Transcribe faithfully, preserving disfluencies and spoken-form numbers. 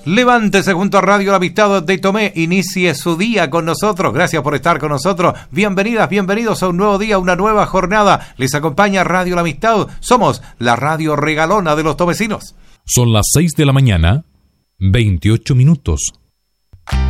Levántese junto a Radio La Amistad de Tomé, inicie su día con nosotros. Gracias por estar con nosotros. Bienvenidas, bienvenidos a un nuevo día, una nueva jornada. Les acompaña Radio La Amistad. Somos la radio regalona de los tomecinos. Son las seis de la mañana, veintiocho minutos.